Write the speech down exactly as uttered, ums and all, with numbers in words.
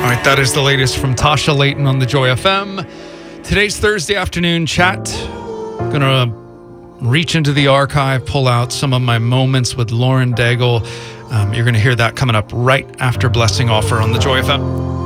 All right, that is the latest from Tasha Layton on the Joy F M. Today's Thursday afternoon chat. I'm going to reach into the archive, pull out some of my moments with Lauren Daigle. Um, you're going to hear that coming up right after Blessing Offer on the Joy F M.